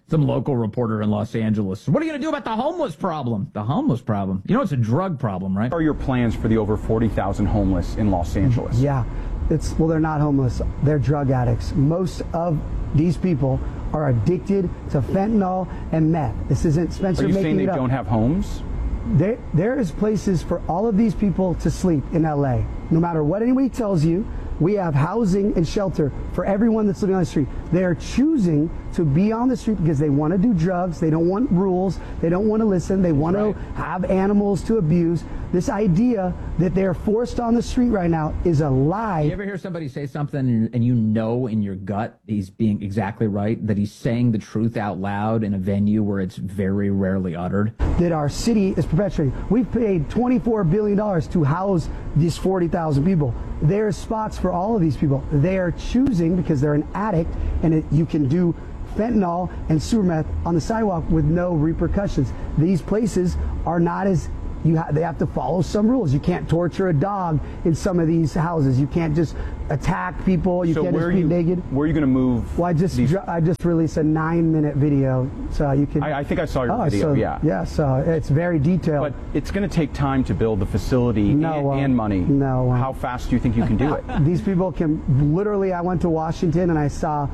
Some local reporter in Los Angeles. What are you going to do about the homeless problem? The homeless problem. You know, it's a drug problem, right? What are your plans for the over 40,000 homeless in Los Angeles? Yeah, well, they're not homeless. They're drug addicts. Most of these people are addicted to fentanyl and meth. This isn't Spencer making it up. Are you saying they don't have homes? There is places for all of these people to sleep in LA. No matter what anybody tells you, we have housing and shelter for everyone that's living on the street. They are choosing to be on the street because they want to do drugs. They don't want rules. They don't want to listen. They want to have animals to abuse. This idea that they're forced on the street right now is a lie. You ever hear somebody say something and you know in your gut he's being exactly right, that he's saying the truth out loud in a venue where it's very rarely uttered? That our city is perpetuating. We've paid $24 billion to house these 40,000 people. There's spots for all of these people. They are choosing, because they're an addict, and you can do fentanyl and sewer meth on the sidewalk with no repercussions. These places are not as they have to follow some rules. You can't torture a dog in some of these houses. You can't just attack people. You can't just be naked. Where are you going to move? Well, I just released a 9-minute video, so you can. I think I saw your video. Yeah, so it's very detailed. But it's going to take time to build the facility and money. No. How fast do you think you can do it? These people can literally. I went to Washington and I saw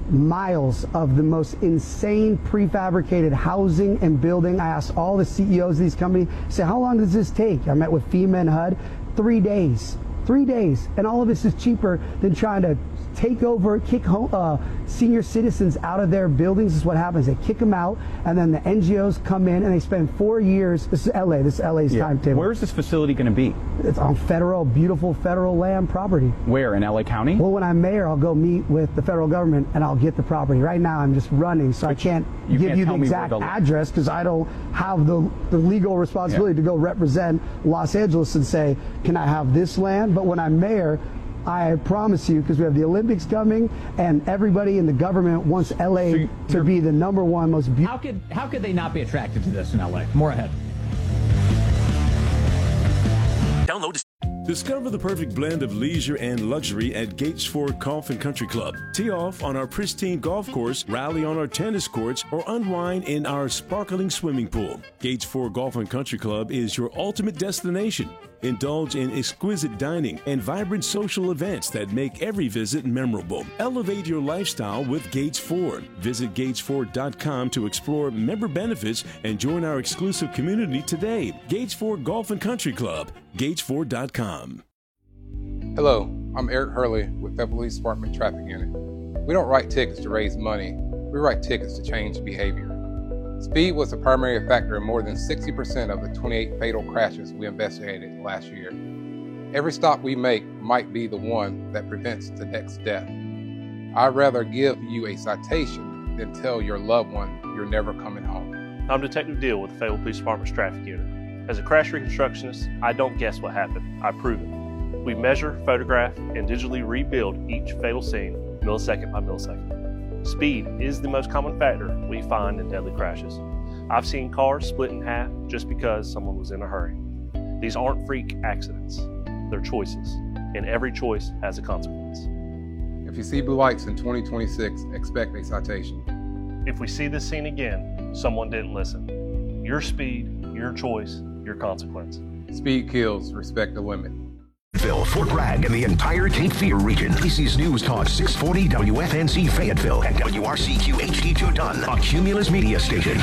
miles of the most insane prefabricated housing and building. I asked all the CEOs of these companies, say, how long does this take? I met with FEMA and HUD. 3 days. 3 days. And all of this is cheaper than trying to take over, kick senior citizens out of their buildings. This is what happens. They kick them out, and then the NGOs come in, and they spend 4 years. This is LA. This is LA's timetable. Where is this facility going to be? It's on beautiful federal land property. Where, in LA County? Well, when I'm mayor, I'll go meet with the federal government, and I'll get the property. Right now, I'm just running, so I can't give you the exact address because I don't have the legal responsibility to go represent Los Angeles and say, can I have this land? But when I'm mayor, I promise you, because we have the Olympics coming, and everybody in the government wants LA to be the #1 most beautiful. How could they not be attracted to this in LA? More ahead. Download. Discover the perfect blend of leisure and luxury at Gates Ford Golf and Country Club. Tee off on our pristine golf course, rally on our tennis courts, or unwind in our sparkling swimming pool. Gates Ford Golf and Country Club is your ultimate destination. Indulge in exquisite dining and vibrant social events that make every visit memorable. Elevate your lifestyle with Gates Ford. Visit GatesFord.com to explore member benefits and join our exclusive community today. Gates Ford Golf and Country Club. GatesFord.com. Hello, I'm Eric Hurley with the Police Department Traffic Unit. We don't write tickets to raise money. We write tickets to change behavior. Speed was the primary factor in more than 60% of the 28 fatal crashes we investigated last year. Every stop we make might be the one that prevents the next death. I'd rather give you a citation than tell your loved one you're never coming home. I'm Detective Deal with the Fayetteville Police Department's Traffic Unit. As a crash reconstructionist, I don't guess what happened, I prove it. We measure, photograph, and digitally rebuild each fatal scene millisecond by millisecond. Speed is the most common factor we find in deadly crashes. I've seen cars split in half just because someone was in a hurry. These aren't freak accidents, they're choices, and every choice has a consequence. If you see blue lights in 2026, expect a citation. If we see this scene again, someone didn't listen. Your speed, your choice, your consequence. Speed kills, respect the limit. Fort Bragg, and the entire Cape Fear region. AC's News Talk 640 WFNZ Fayetteville and WRCQ HD2 Dunn, a Cumulus media station.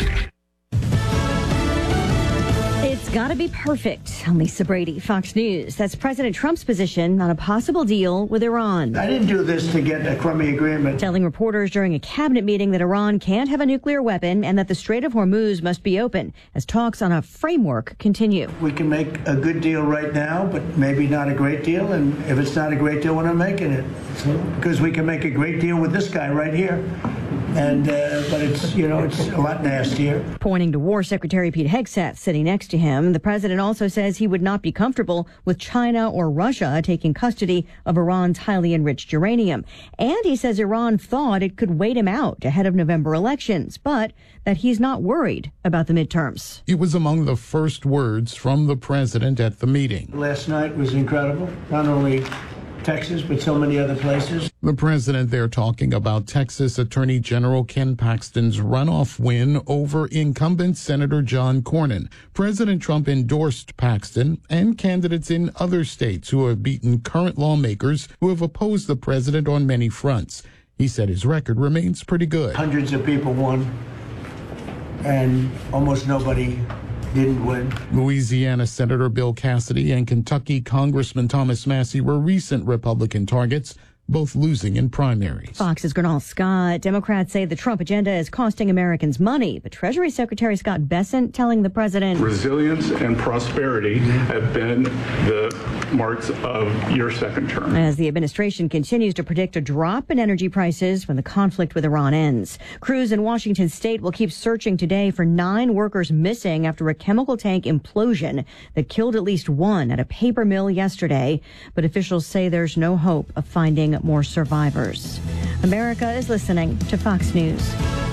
It's got to be perfect. I'm Lisa Brady, Fox News. That's President Trump's position on a possible deal with Iran. I didn't do this to get a crummy agreement. Telling reporters during a cabinet meeting that Iran can't have a nuclear weapon and that the Strait of Hormuz must be open as talks on a framework continue. We can make a good deal right now, but maybe not a great deal. And if it's not a great deal, we're not making it. Because we can make a great deal with this guy right here. And but it's a lot nastier. Pointing to War Secretary Pete Hegseth sitting next to him, the president also says he would not be comfortable with China or Russia taking custody of Iran's highly enriched uranium. And he says Iran thought it could wait him out ahead of November elections, but that he's not worried about the midterms. It was among the first words from the president at the meeting. Last night was incredible. Not only Texas, but so many other places. The president there talking about Texas Attorney General Ken Paxton's runoff win over incumbent Senator John Cornyn. President Trump endorsed Paxton and candidates in other states who have beaten current lawmakers who have opposed the president on many fronts. He said his record remains pretty good. Hundreds of people won, and almost nobody didn't win. Louisiana Senator Bill Cassidy and Kentucky Congressman Thomas Massie were recent Republican targets, both losing in primaries. Fox's Gernal Scott. Democrats say the Trump agenda is costing Americans money, but Treasury Secretary Scott Bessent telling the president, resilience and prosperity have been the marks of your second term. As the administration continues to predict a drop in energy prices when the conflict with Iran ends. Crews in Washington state will keep searching today for 9 workers missing after a chemical tank implosion that killed at least 1 at a paper mill yesterday. But officials say there's no hope of finding more survivors. America is listening to Fox News.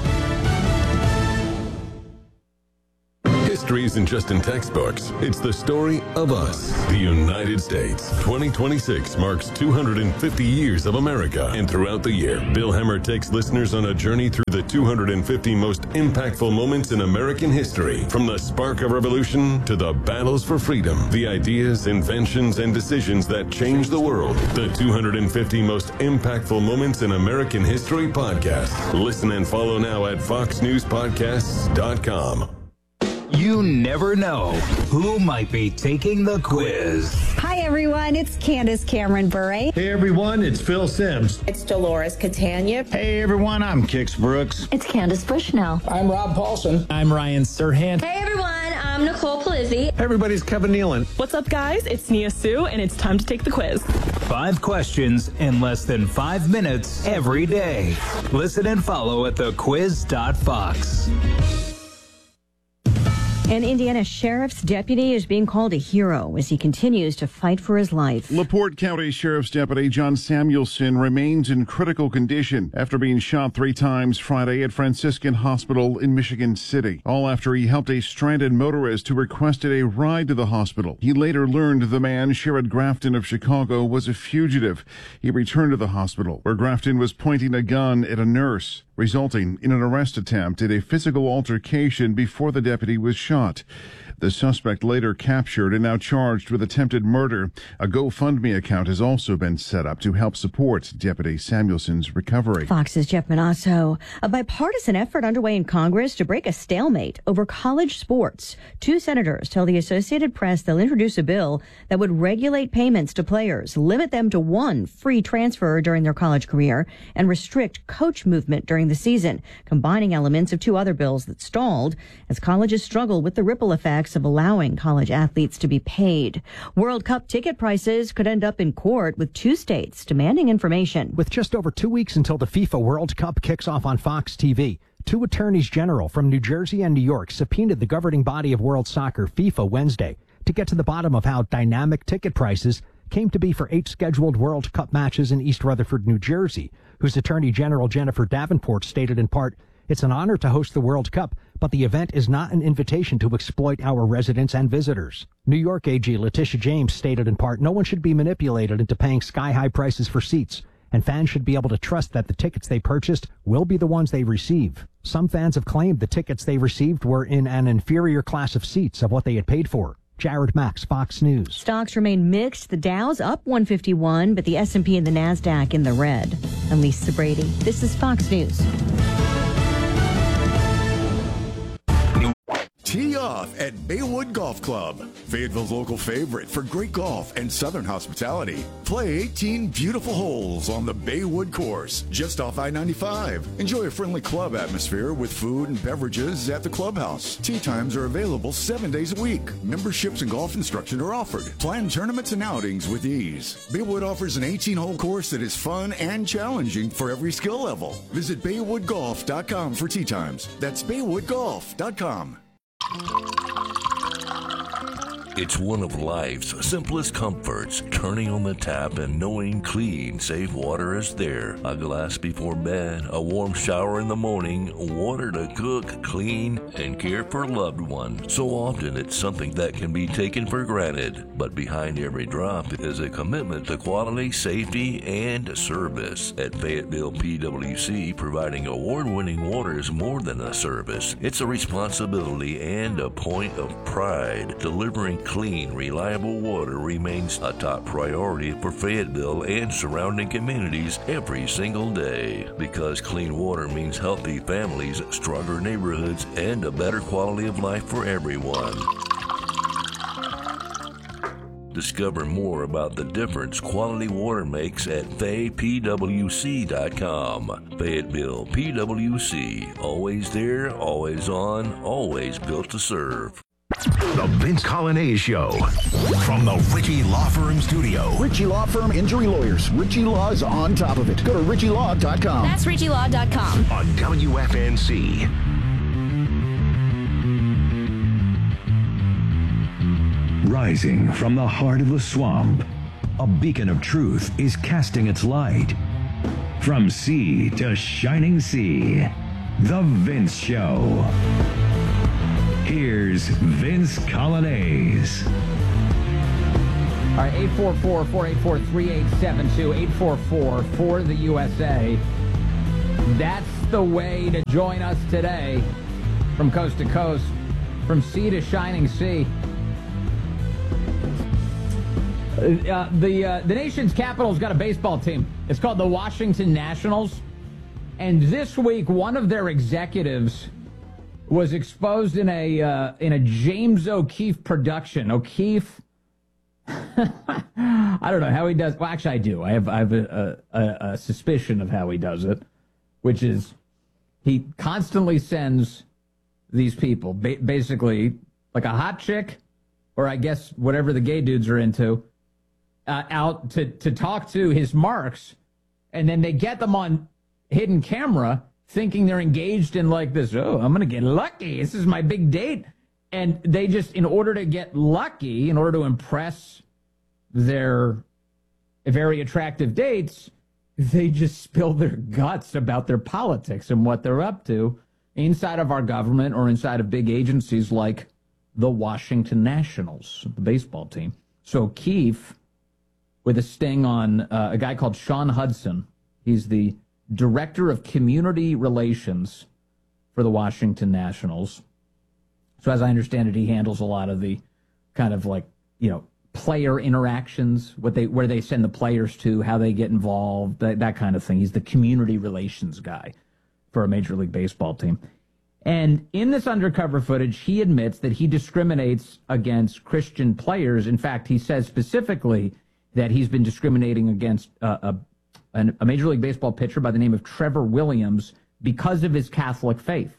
History isn't just in textbooks. It's the story of us, the United States. 2026 marks 250 years of America. And throughout the year, Bill Hemmer takes listeners on a journey through the 250 most impactful moments in American history. From the spark of revolution to the battles for freedom, the ideas, inventions, and decisions that changed the world. The 250 most impactful moments in American history podcast. Listen and follow now at foxnewspodcasts.com. You never know who might be taking the quiz. Hi, everyone. It's Candace Cameron Bure. Hey, everyone. It's Phil Sims. It's Dolores Catania. Hey, everyone. I'm Kix Brooks. It's Candace Bushnell. I'm Rob Paulson. I'm Ryan Serhant. Hey, everyone. I'm Nicole Palizzi. Hey, everybody's Kevin Nealon. What's up, guys? It's Nia Sue, and it's time to take the quiz. 5 questions in less than 5 minutes every day. Listen and follow at thequiz.fox. An Indiana sheriff's deputy is being called a hero as he continues to fight for his life. LaPorte County Sheriff's Deputy John Samuelson remains in critical condition after being shot 3 times Friday at Franciscan Hospital in Michigan City, all after he helped a stranded motorist who requested a ride to the hospital. He later learned the man, Sherrod Grafton of Chicago, was a fugitive. He returned to the hospital, where Grafton was pointing a gun at a nurse, resulting in an arrest attempt and a physical altercation before the deputy was shot. The suspect later captured and now charged with attempted murder. A GoFundMe account has also been set up to help support Deputy Samuelson's recovery. Fox's Jeff Manasso. A bipartisan effort underway in Congress to break a stalemate over college sports. 2 senators tell the Associated Press they'll introduce a bill that would regulate payments to players, limit them to 1 free transfer during their college career, and restrict coach movement during the season, combining elements of 2 other bills that stalled as colleges struggle with the ripple effects of allowing college athletes to be paid. World Cup ticket prices could end up in court with 2 states demanding information. With just over 2 weeks until the FIFA World Cup kicks off on Fox TV, 2 attorneys general from New Jersey and New York subpoenaed the governing body of world soccer, FIFA, Wednesday to get to the bottom of how dynamic ticket prices came to be for 8 scheduled World Cup matches in East Rutherford, New Jersey, whose Attorney General Jennifer Davenport stated in part, "It's an honor to host the World Cup, but the event is not an invitation to exploit our residents and visitors." New York AG Letitia James stated in part, "No one should be manipulated into paying sky-high prices for seats, and fans should be able to trust that the tickets they purchased will be the ones they receive." Some fans have claimed the tickets they received were in an inferior class of seats of what they had paid for. Jared Max, Fox News. Stocks remain mixed. The Dow's up 151, but the S&P and the NASDAQ in the red. I'm Lisa Brady. This is Fox News. Tee off at Baywood Golf Club, Fayetteville's local favorite for great golf and southern hospitality. Play 18 beautiful holes on the Baywood course, just off I-95. Enjoy a friendly club atmosphere with food and beverages at the clubhouse. Tee times are available 7 days a week. Memberships and golf instruction are offered. Plan tournaments and outings with ease. Baywood offers an 18-hole course that is fun and challenging for every skill level. Visit BaywoodGolf.com for tee times. That's BaywoodGolf.com. It's one of life's simplest comforts, turning on the tap and knowing clean, safe water is there. A glass before bed, a warm shower in the morning, water to cook, clean, and care for a loved one. So often it's something that can be taken for granted, but behind every drop is a commitment to quality, safety, and service. At Fayetteville PWC, providing award-winning water is more than a service. It's a responsibility and a point of pride. Delivering clean, reliable water remains a top priority for Fayetteville and surrounding communities every single day. Because clean water means healthy families, stronger neighborhoods, and a better quality of life for everyone. Discover more about the difference quality water makes at faypwc.com. Fayetteville PWC. Always there, always on, always built to serve. The Vince Colonnese Show from the Ritchie Law Firm Studio. Ritchie Law Firm Injury Lawyers. Ritchie Law is on top of it. Go to ritchielaw.com. That's ritchielaw.com. On WFNC. Rising from the heart of the swamp, a beacon of truth is casting its light. From sea to shining sea, The Vince Show. Here's Vince Colonnese. All right, 844-484-3872, 844 the USA. That's the way to join us today from coast to coast, from sea to shining sea. The nation's capital's got a baseball team. It's called the Washington Nationals. And this week, one of their executives was exposed in a James O'Keefe production. O'Keefe, I don't know how he does. Well, actually, I do. I have a suspicion of how he does it, which is he constantly sends these people, basically like a hot chick, or I guess whatever the gay dudes are into, out to talk to his marks, and then they get them on hidden camera, thinking they're engaged in like this, oh, I'm going to get lucky. This is my big date. And they just, in order to get lucky, in order to impress their very attractive dates, they just spill their guts about their politics and what they're up to inside of our government or inside of big agencies like the Washington Nationals, the baseball team. So Keefe, with a sting on a guy called Sean Hudson, he's the Director of Community Relations for the Washington Nationals. So as I understand it, he handles a lot of the kind of like, player interactions, where they send the players to, how they get involved, that kind of thing. He's the community relations guy for a Major League Baseball team. And in this undercover footage, he admits that he discriminates against Christian players. In fact, he says specifically that he's been discriminating against a Major League Baseball pitcher by the name of Trevor Williams because of his Catholic faith.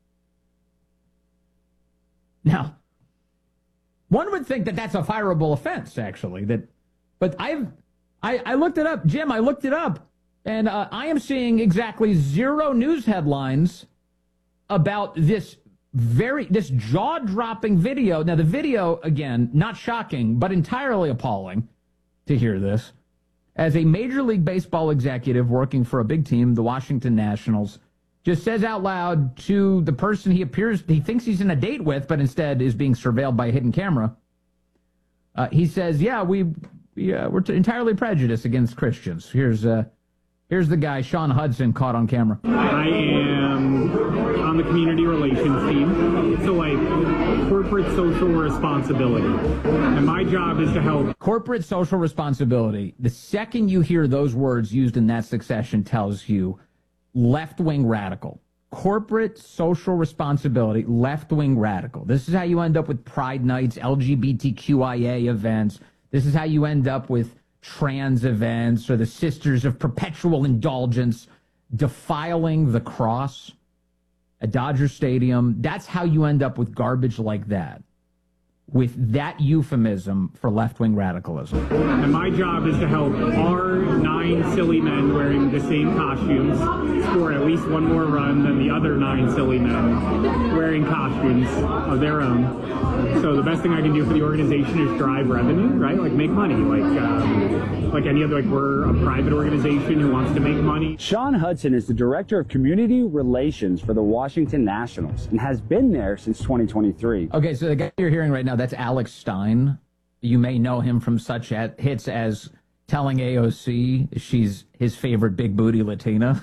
Now, one would think that that's a fireable offense, actually. But I looked it up. Jim, I looked it up, and I am seeing exactly 0 news headlines about this jaw-dropping video. Now, the video, again, not shocking, but entirely appalling to hear this. As a Major League Baseball executive working for a big team, the Washington Nationals, just says out loud to the person he thinks he's in a date with, but instead is being surveilled by a hidden camera. He says, we're entirely prejudiced against Christians. Here's the guy, Sean Hudson, caught on camera. I am on the community relations team. So like corporate social responsibility. And my job is to help. Corporate social responsibility. The second you hear those words used in that succession tells you left-wing radical. Corporate social responsibility, left-wing radical. This is how you end up with Pride Nights, LGBTQIA events. This is how you end up with trans events or the Sisters of Perpetual Indulgence defiling the cross at Dodger Stadium. That's how you end up with garbage like that. with that euphemism for left-wing radicalism. And my job is to help our 9 silly men wearing the same costumes score at least one more run than the other 9 silly men wearing costumes of their own. So the best thing I can do for the organization is drive revenue, right? Like make money, like any other, like we're a private organization who wants to make money. Sean Hudson is the Director of Community Relations for the Washington Nationals and has been there since 2023. Okay, so the guy you're hearing right now, that's Alex Stein. You may know him from such hits as telling AOC she's his favorite big booty Latina.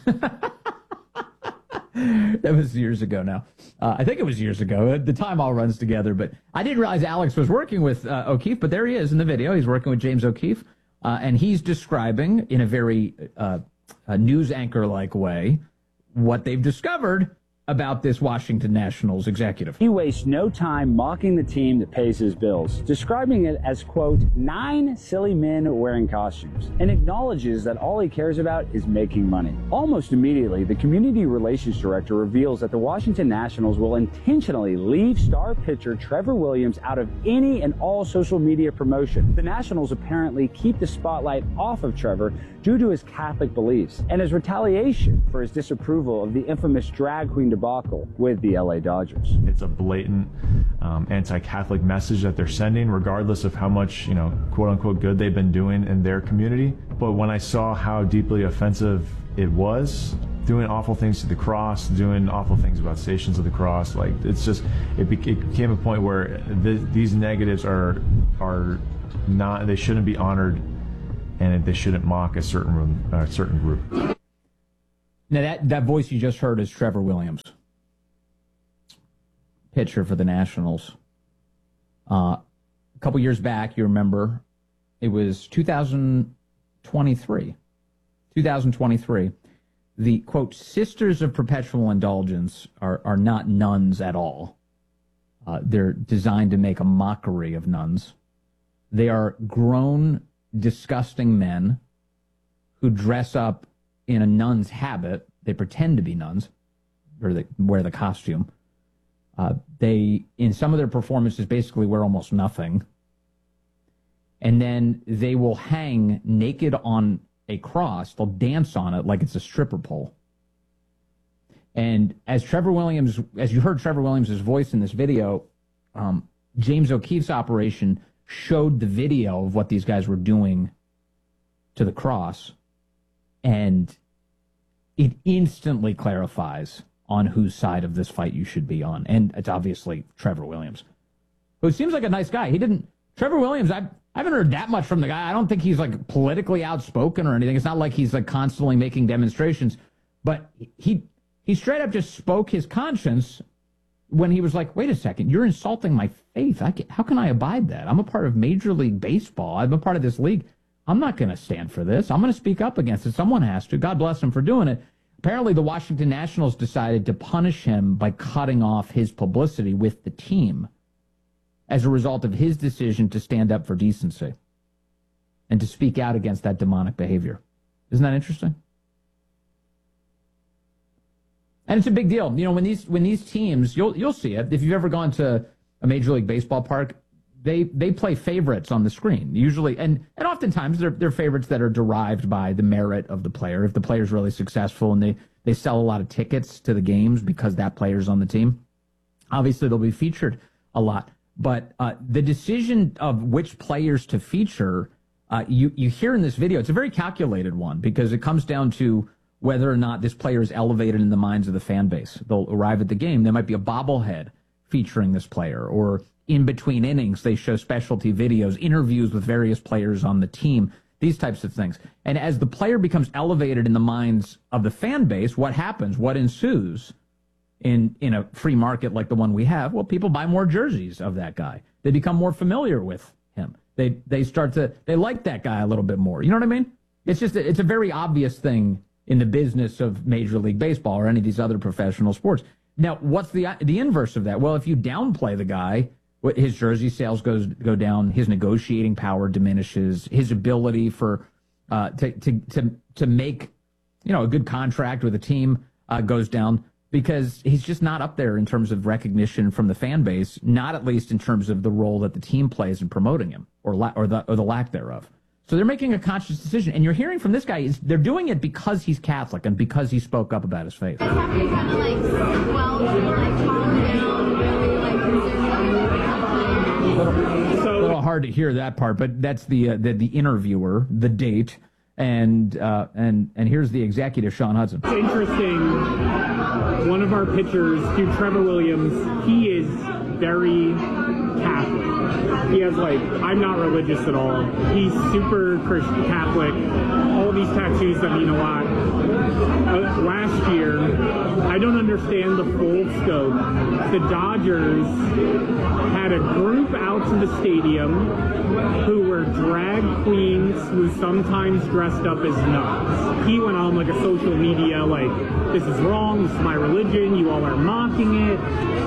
That was years ago now. I think it was years ago. The time all runs together, but I didn't realize Alex was working with O'Keefe, but there he is in the video. He's working with James O'Keefe, and he's describing in a very news anchor-like way what they've discovered about this Washington Nationals executive. He wastes no time mocking the team that pays his bills, describing it as, quote, 9 silly men wearing costumes, and acknowledges that all he cares about is making money. Almost immediately, the community relations director reveals that the Washington Nationals will intentionally leave star pitcher Trevor Williams out of any and all social media promotion. The Nationals apparently keep the spotlight off of Trevor due to his Catholic beliefs and as retaliation for his disapproval of the infamous drag queen debacle with the LA Dodgers. It's a blatant anti-Catholic message that they're sending, regardless of how much, quote-unquote good they've been doing in their community. But when I saw how deeply offensive it was, doing awful things to the cross, doing awful things about Stations of the Cross, it became a point where these negatives are not, they shouldn't be honored, and they shouldn't mock a certain group. Now, that voice you just heard is Trevor Williams, pitcher for the Nationals. A couple years back, you remember, it was 2023. The, quote, Sisters of Perpetual Indulgence are not nuns at all. They're designed to make a mockery of nuns. They are grown, disgusting men who dress up in a nun's habit. They pretend to be nuns, or they wear the costume. They, in some of their performances, basically wear almost nothing. And then they will hang naked on a cross. They'll dance on it like it's a stripper pole. And as you heard Trevor Williams' voice in this video, James O'Keefe's operation showed the video of what these guys were doing to the cross, and it instantly clarifies on whose side of this fight you should be on. And it's obviously Trevor Williams, who seems like a nice guy. Trevor Williams, I haven't heard that much from the guy. I don't think he's like politically outspoken or anything. It's not like he's like constantly making demonstrations, but he straight up just spoke his conscience when he was like, wait a second, you're insulting my faith. How can I abide that? I'm a part of Major League Baseball. I'm a part of this league. I'm not going to stand for this. I'm going to speak up against it. Someone has to. God bless him for doing it. Apparently, the Washington Nationals decided to punish him by cutting off his publicity with the team as a result of his decision to stand up for decency and to speak out against that demonic behavior. Isn't that interesting? And it's a big deal. When these teams, you'll see it. If you've ever gone to a Major League Baseball park, they play favorites on the screen, usually, and oftentimes they're favorites that are derived by the merit of the player. If the player's really successful and they sell a lot of tickets to the games because that player's on the team, obviously they'll be featured a lot. But the decision of which players to feature, you hear in this video, it's a very calculated one because it comes down to whether or not this player is elevated in the minds of the fan base. They'll arrive at the game. There might be a bobblehead featuring this player, or in between innings, they show specialty videos, interviews with various players on the team, these types of things. And as the player becomes elevated in the minds of the fan base, what happens? What ensues in a free market like the one we have? Well, people buy more jerseys of that guy. They become more familiar with him. They like that guy a little bit more. You know what I mean? It's a very obvious thing in the business of Major League Baseball or any of these other professional sports. Now, what's the inverse of that? Well, if you downplay the guy, his jersey sales go down, his negotiating power diminishes, his ability to make a good contract with a team goes down. because he's just not up there in terms of recognition from the fan base, not at least in terms of the role that the team plays in promoting him or the lack thereof. So they're making a conscious decision, and you're hearing from this guy is they're doing it because he's Catholic and because he spoke up about his faith. A little hard to hear that part, but that's the interviewer, the date, and here's the executive, Sean Hudson. It's interesting. One of our pitchers, dude, Trevor Williams, he is very Catholic. He has I'm not religious at all. He's super Christian Catholic. All these tattoos that mean a lot. Last year, I don't understand the full scope. The Dodgers had a group out to the stadium who were drag queens who sometimes dressed up as nuns. He went on a social media this is wrong, this is my religion, you all are mocking it.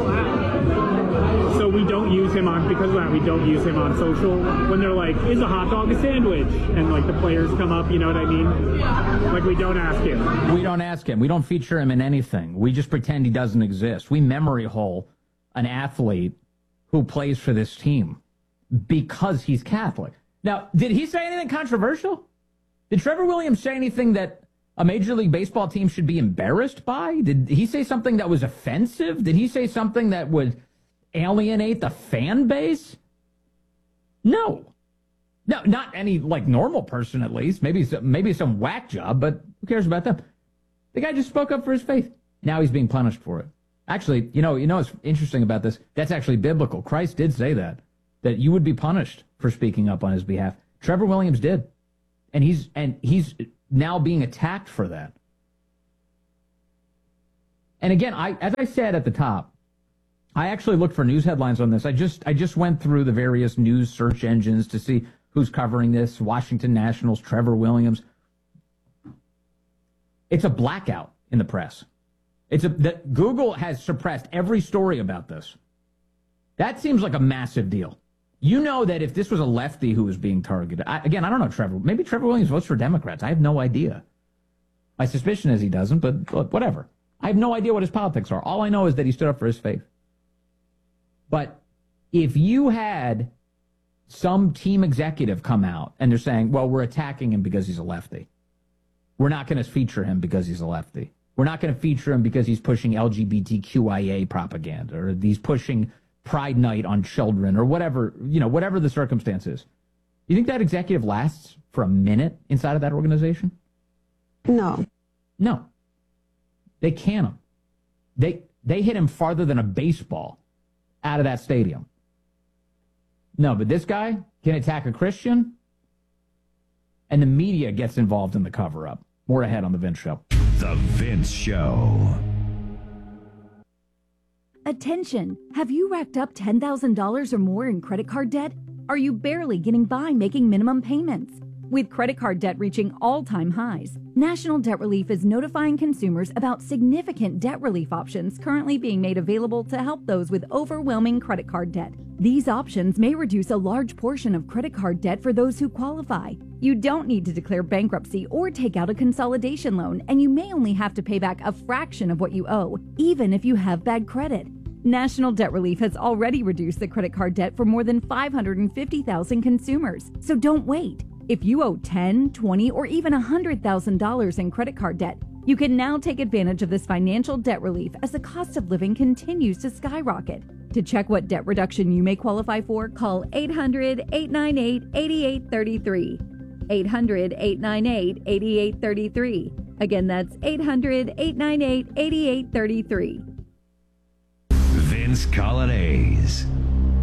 So we don't use him because of that, we don't use him on social. When they're is a hot dog a sandwich? And the players come up, you know what I mean? We don't ask him. We don't ask him. We don't feature him in anything. We just pretend he doesn't exist. We memory hole an athlete who plays for this team because he's Catholic. Now, did he say anything controversial? Did Trevor Williams say anything that a Major League Baseball team should be embarrassed by? Did he say something that was offensive? Did he say something that would alienate the fan base? No, not any normal person, at least. Maybe some whack job, but who cares about them? The guy just spoke up for his faith. Now he's being punished for it. Actually, you know what's interesting about this? That's actually biblical. Christ did say that you would be punished for speaking up on his behalf. Trevor Williams did, and he's now being attacked for that. And again, as I said at the top, I actually looked for news headlines on this. I just went through the various news search engines to see who's covering this. Washington Nationals, Trevor Williams. It's a blackout in the press. Google has suppressed every story about this. That seems like a massive deal. You know that if this was a lefty who was being targeted, I don't know Trevor. Maybe Trevor Williams votes for Democrats. I have no idea. My suspicion is he doesn't, but whatever. I have no idea what his politics are. All I know is that he stood up for his faith. But if you had some team executive come out and they're saying, well, we're attacking him because he's a lefty. We're not going to feature him because he's a lefty. We're not going to feature him because he's pushing LGBTQIA propaganda or he's pushing Pride Night on children or whatever the circumstance is. You think that executive lasts for a minute inside of that organization? No. They can him. They hit him farther than a baseball out of that stadium. No, but this guy can attack a Christian, and the media gets involved in the cover-up. More ahead on The Vince Show. The Vince Show. Attention! Have you racked up $10,000 or more in credit card debt? Are you barely getting by making minimum payments? With credit card debt reaching all-time highs, National Debt Relief is notifying consumers about significant debt relief options currently being made available to help those with overwhelming credit card debt. These options may reduce a large portion of credit card debt for those who qualify. You don't need to declare bankruptcy or take out a consolidation loan, and you may only have to pay back a fraction of what you owe, even if you have bad credit. National Debt Relief has already reduced the credit card debt for more than 550,000 consumers, so don't wait. If you owe $10,000, $20,000, or even $100,000 in credit card debt, you can now take advantage of this financial debt relief as the cost of living continues to skyrocket. To check what debt reduction you may qualify for, call 800-898-8833. 800-898-8833. Again, that's 800-898-8833. Vince Colonnese.